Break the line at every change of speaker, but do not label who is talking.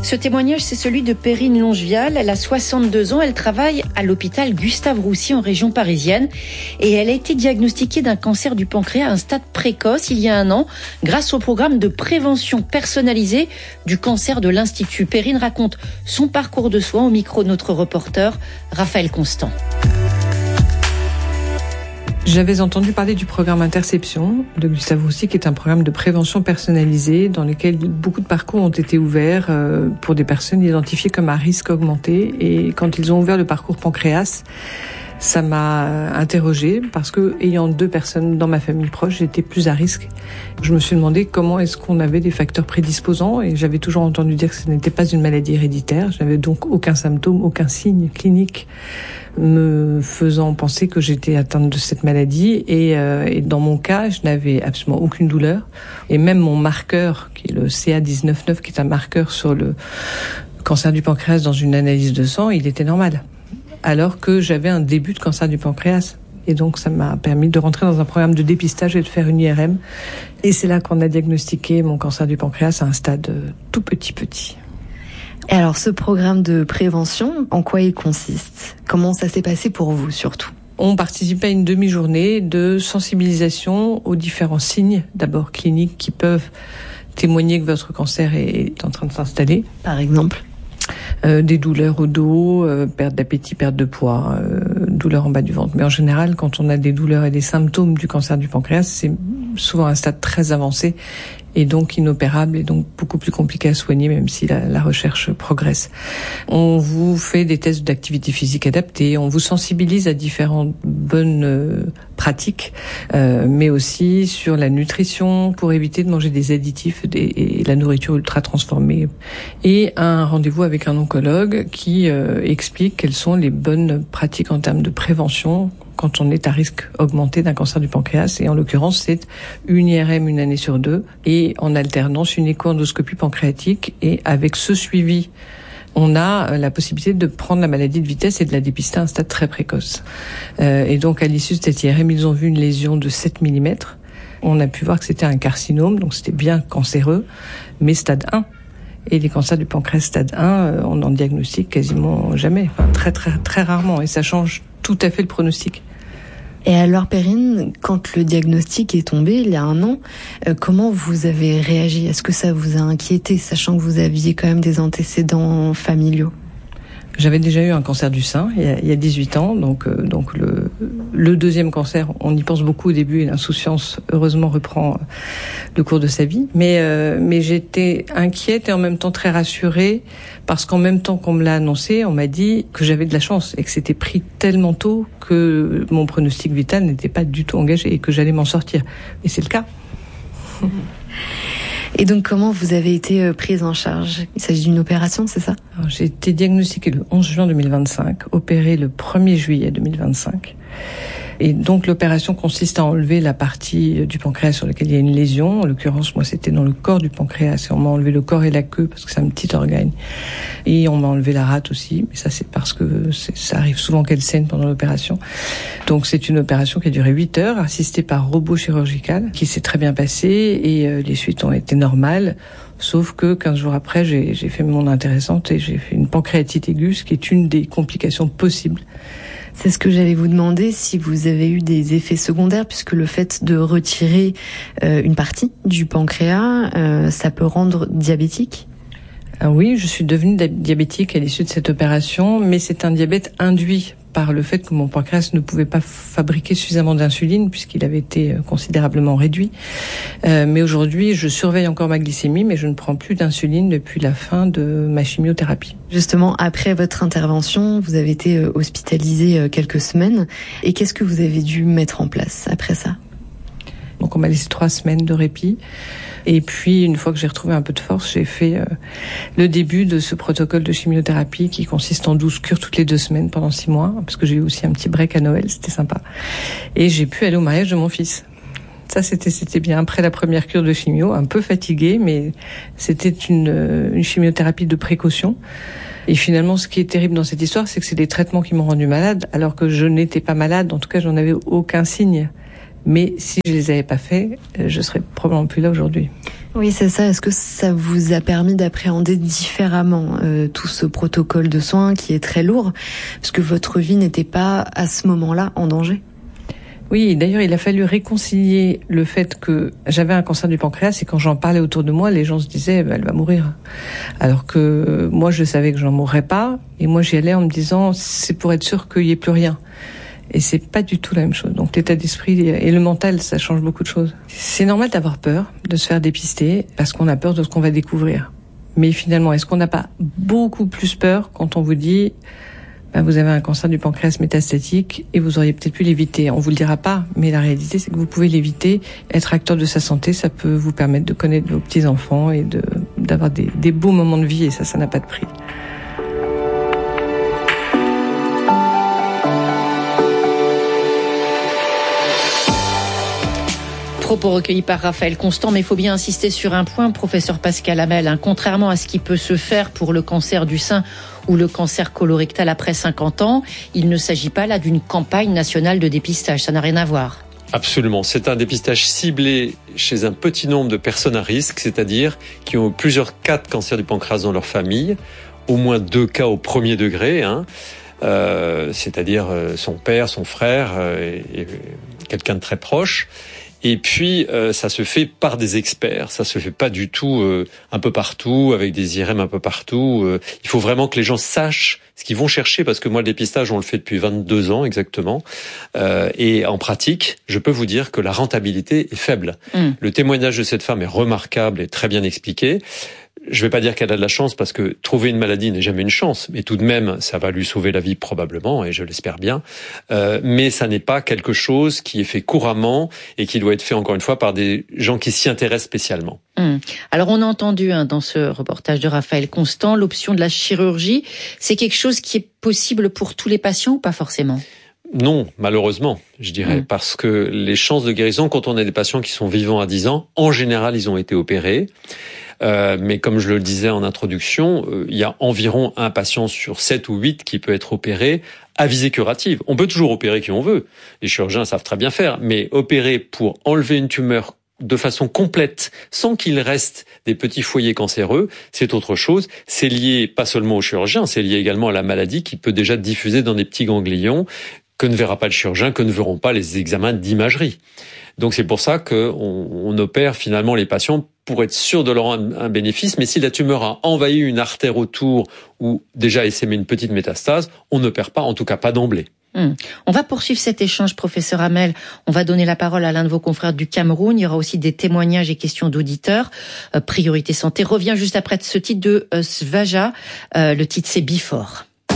Ce témoignage, c'est celui de Perrine Longevial. Elle a 62 ans. Elle travaille à l'hôpital Gustave-Roussy en région parisienne. Et elle a été diagnostiquée d'un cancer du pancréas à un stade précoce il y a 1 an grâce au programme de prévention personnalisée du cancer de l'Institut. Perrine raconte son parcours de soins au micro de notre reporter Raphaël Constant.
J'avais entendu parler du programme Interception de Gustave-Roussy, qui est un programme de prévention personnalisée dans lequel beaucoup de parcours ont été ouverts pour des personnes identifiées comme à risque augmenté. Et quand ils ont ouvert le parcours pancréas, ça m'a interrogée parce que, ayant 2 personnes dans ma famille proche, j'étais plus à risque. Je me suis demandé comment est-ce qu'on avait des facteurs prédisposants et j'avais toujours entendu dire que ce n'était pas une maladie héréditaire. Je n'avais donc aucun symptôme, aucun signe clinique me faisant penser que j'étais atteinte de cette maladie et dans mon cas, je n'avais absolument aucune douleur et même mon marqueur qui est le CA199 qui est un marqueur sur le cancer du pancréas dans une analyse de sang, il était normal alors que j'avais un début de cancer du pancréas. Et donc, ça m'a permis de rentrer dans un programme de dépistage et de faire une IRM. Et c'est là qu'on a diagnostiqué mon cancer du pancréas à un stade tout petit.
Et alors, ce programme de prévention, en quoi il consiste ? Comment ça s'est passé pour vous, surtout ?
On participe à une demi-journée de sensibilisation aux différents signes, d'abord cliniques, qui peuvent témoigner que votre cancer est en train de s'installer.
Par exemple ?
Des douleurs au dos, perte d'appétit, perte de poids, douleurs en bas du ventre. Mais en général, quand on a des douleurs et des symptômes du cancer du pancréas, c'est souvent un stade très avancé et donc inopérable et donc beaucoup plus compliqué à soigner, même si la recherche progresse. On vous fait des tests d'activité physique adaptés, on vous sensibilise à différentes bonnes pratiques, mais aussi sur la nutrition pour éviter de manger des additifs et la nourriture ultra transformée. Et un rendez-vous avec un oncologue qui explique quelles sont les bonnes pratiques en termes de prévention quand on est à risque augmenté d'un cancer du pancréas. Et en l'occurrence, c'est une IRM 1 année sur 2 et en alternance une écho-endoscopie pancréatique. Et avec ce suivi, on a la possibilité de prendre la maladie de vitesse et de la dépister à un stade très précoce. Et donc, à l'issue de cette IRM, ils ont vu une lésion de 7 mm. On a pu voir que c'était un carcinome, donc c'était bien cancéreux, mais stade 1. Et les cancers du pancréas stade 1, on en diagnostique quasiment jamais, enfin, très très très rarement, et ça change tout à fait le pronostic.
Et alors Perrine, quand le diagnostic est tombé il y a 1 an, comment vous avez réagi ? Est-ce que ça vous a inquiété, sachant que vous aviez quand même des antécédents familiaux ?
J'avais déjà eu un cancer du sein il y a 18 ans, donc le deuxième cancer, on y pense beaucoup au début et l'insouciance heureusement reprend le cours de sa vie. Mais j'étais inquiète et en même temps très rassurée parce qu'en même temps qu'on me l'a annoncé, on m'a dit que j'avais de la chance et que c'était pris tellement tôt que mon pronostic vital n'était pas du tout engagé et que j'allais m'en sortir. Et c'est le cas.
Et donc, comment vous avez été prise en charge ? Il s'agit d'une opération, c'est ça ?
Alors, j'ai été diagnostiquée le 11 juin 2025, opérée le 1er juillet 2025. Et donc, l'opération consiste à enlever la partie du pancréas sur laquelle il y a une lésion. En l'occurrence, moi, c'était dans le corps du pancréas et on m'a enlevé le corps et la queue parce que c'est un petit organe. Et on m'a enlevé la rate aussi. Mais ça, c'est parce que ça arrive souvent qu'elle saigne pendant l'opération. Donc, c'est une opération qui a duré 8 heures, assistée par robot chirurgical, qui s'est très bien passée et les suites ont été normales. Sauf que 15 jours après, j'ai fait mon intéressante et j'ai fait une pancréatite aiguë, ce qui est une des complications possibles.
C'est ce que j'allais vous demander, si vous avez eu des effets secondaires, puisque le fait de retirer une partie du pancréas, ça peut rendre diabétique ?
Oui, je suis devenue diabétique à l'issue de cette opération, mais c'est un diabète induit par le fait que mon pancréas ne pouvait pas fabriquer suffisamment d'insuline puisqu'il avait été considérablement réduit. Mais aujourd'hui, je surveille encore ma glycémie, mais je ne prends plus d'insuline depuis la fin de ma chimiothérapie.
Justement, après votre intervention, vous avez été hospitalisé quelques semaines. Et qu'est-ce que vous avez dû mettre en place après ça ?
Donc on m'a laissé 3 semaines de répit. Et puis, une fois que j'ai retrouvé un peu de force, j'ai fait le début de ce protocole de chimiothérapie qui consiste en 12 cures toutes les 2 semaines pendant 6 mois, parce que j'ai eu aussi un petit break à Noël, c'était sympa. Et j'ai pu aller au mariage de mon fils. Ça, c'était bien. Après la première cure de chimio, un peu fatiguée, mais c'était une chimiothérapie de précaution. Et finalement, ce qui est terrible dans cette histoire, c'est que c'est des traitements qui m'ont rendu malade, alors que je n'étais pas malade. En tout cas, j'en avais aucun signe. Mais si je les avais pas faits, je serais probablement plus là aujourd'hui.
Oui, c'est ça. Est-ce que ça vous a permis d'appréhender différemment tout ce protocole de soins qui est très lourd, parce que votre vie n'était pas à ce moment-là en danger?
Oui, d'ailleurs, il a fallu réconcilier le fait que j'avais un cancer du pancréas et quand j'en parlais autour de moi, les gens se disaient elle va mourir. Alors que moi, je savais que j'en mourrais pas et moi, j'y allais en me disant c'est pour être sûr qu'il y ait plus rien. Et c'est pas du tout la même chose. Donc l'état d'esprit et le mental, ça change beaucoup de choses. C'est normal d'avoir peur, de se faire dépister, parce qu'on a peur de ce qu'on va découvrir. Mais finalement, est-ce qu'on n'a pas beaucoup plus peur quand on vous dit vous avez un cancer du pancréas métastatique et vous auriez peut-être pu l'éviter? On vous le dira pas, mais la réalité, c'est que vous pouvez l'éviter. Être acteur de sa santé, ça peut vous permettre de connaître vos petits-enfants et d'avoir des beaux moments de vie, et ça n'a pas de prix.
Propos recueillis par Raphaël Constant, mais il faut bien insister sur un point, professeur Pascal Hamel. Contrairement à ce qui peut se faire pour le cancer du sein ou le cancer colorectal après 50 ans, il ne s'agit pas là d'une campagne nationale de dépistage. Ça n'a rien à voir.
Absolument. C'est un dépistage ciblé chez un petit nombre de personnes à risque, c'est-à-dire qui ont plusieurs cas de cancer du pancréas dans leur famille, au moins 2 cas au premier degré, c'est-à-dire son père, son frère et quelqu'un de très proche. Et puis, ça se fait par des experts. Ça se fait pas du tout un peu partout, avec des IRM un peu partout. Il faut vraiment que les gens sachent ce qu'ils vont chercher, parce que moi, le dépistage, on le fait depuis 22 ans exactement. Et en pratique, je peux vous dire que la rentabilité est faible. Le témoignage de cette femme est remarquable et très bien expliqué. Je vais pas dire qu'elle a de la chance, parce que trouver une maladie n'est jamais une chance, mais tout de même, ça va lui sauver la vie probablement, et je l'espère bien. Mais ça n'est pas quelque chose qui est fait couramment et qui doit être fait, encore une fois, par des gens qui s'y intéressent spécialement.
Alors, on a entendu dans ce reportage de Raphaël Constant, l'option de la chirurgie. C'est quelque chose qui est possible pour tous les patients ou pas forcément ?
Non, malheureusement, je dirais, parce que les chances de guérison, quand on a des patients qui sont vivants à 10 ans, en général, ils ont été opérés. Mais comme je le disais en introduction, il y a environ un patient sur 7 ou 8 qui peut être opéré à visée curative. On peut toujours opérer qui on veut. Les chirurgiens savent très bien faire, mais opérer pour enlever une tumeur de façon complète, sans qu'il reste des petits foyers cancéreux, c'est autre chose. C'est lié pas seulement au chirurgien, c'est lié également à la maladie qui peut déjà diffuser dans des petits ganglions que ne verra pas le chirurgien, que ne verront pas les examens d'imagerie. Donc c'est pour ça qu'on opère finalement les patients pour être sûr de leur rendre un bénéfice. Mais si la tumeur a envahi une artère autour ou déjà essaimé une petite métastase, on n'opère pas, en tout cas pas d'emblée.
On va poursuivre cet échange, professeur Hamel. On va donner la parole à l'un de vos confrères du Cameroun. Il y aura aussi des témoignages et questions d'auditeurs. Priorité Santé revient juste après ce titre de Svaja. Le titre, c'est Before.